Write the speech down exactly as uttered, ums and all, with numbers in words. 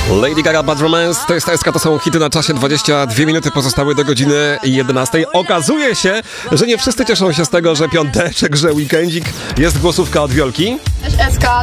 Lady Gaga, Bad Romance, to jest S K, to są hity na czasie, dwadzieścia dwie minuty pozostały do godziny jedenastej. Okazuje się, że nie wszyscy cieszą się z tego, że piąteczek, że weekendzik, jest głosówka od Wiolki. Cześć S K,